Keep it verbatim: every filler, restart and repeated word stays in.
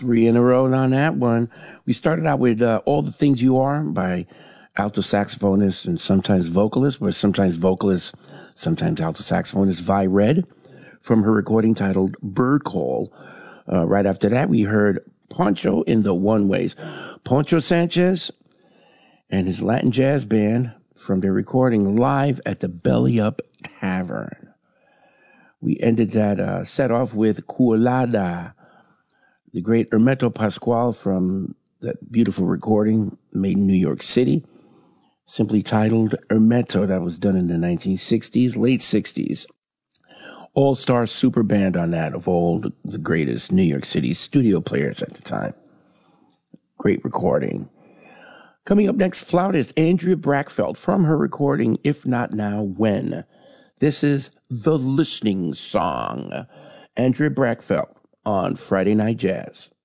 Three in a row on that one. We started out with uh, All the Things You Are by alto saxophonist and sometimes vocalist, but sometimes vocalist, sometimes alto saxophonist Vi Red from her recording titled Bird Call. Uh, right after that, we heard Poncho in the One Ways. Poncho Sanchez and his Latin jazz band from their recording live at the Belly Up Tavern. We ended that uh, set off with Cuolada, the great Hermeto Pascual from that beautiful recording made in New York City, simply titled Hermeto, that was done in the nineteen sixties, late sixties. All-star super band on that of all the, the greatest New York City studio players at the time. Great recording. Coming up next, flautist Andrea Brackfeld from her recording If Not Now, When? This is The Listening Song. Andrea Brackfeld on Friday Night Jazz.